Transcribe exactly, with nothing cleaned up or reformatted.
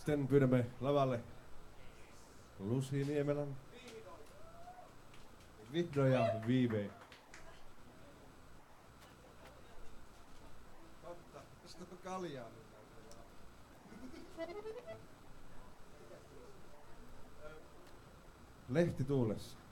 sitten pyydämme lavalle Lucy Niemelän. Vihdoin ja viimein. Totta, tästä on kaljaa nyt. Lehti tuulessa.